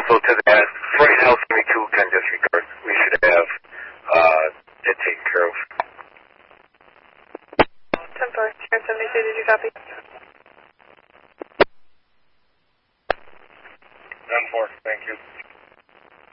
also to that, right now, 72 can disregard. We should have it taken care of. 10-4, Sierra 72, did you copy? 10-4, thank you.